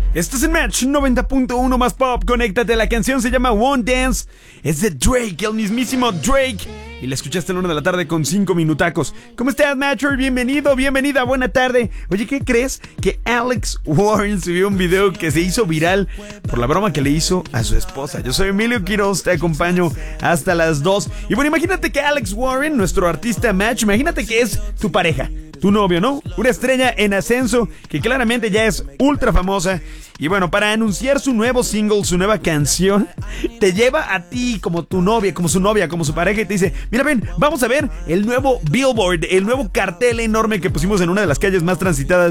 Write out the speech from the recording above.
Estás en Match 90.1 más pop. Conéctate, la canción se llama One Dance. Es de Drake, el mismísimo Drake. Y la escuchaste a la 1 de la tarde con 5 minutacos. ¿Cómo estás, Matcher? Bienvenido, bienvenida, buena tarde. Oye, ¿qué crees? Que Alex Warren subió un video que se hizo viral por la broma que le hizo a su esposa. Yo soy Emilio Quiroz, te acompaño hasta las 2. Y bueno, imagínate que Alex Warren, nuestro artista Match, imagínate que es tu pareja, tu novio, ¿no? Una estrella en ascenso que claramente ya es ultra famosa. Y bueno, para anunciar su nuevo single, su nueva canción, te lleva a ti como tu novia, como su novia, como su pareja y te dice: mira, ven, vamos a ver el nuevo billboard, el nuevo cartel enorme que pusimos en una de las calles más transitadas